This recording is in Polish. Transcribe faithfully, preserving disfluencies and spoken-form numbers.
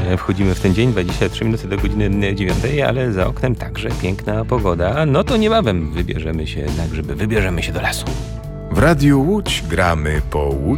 wchodzimy w ten dzień, dwadzieścia trzy minuty do godziny dziewiątej, ale za oknem także piękna pogoda. No to niebawem wybierzemy się na grzyby, wybierzemy się do lasu. W Radiu Łódź gramy po łódzkiemu.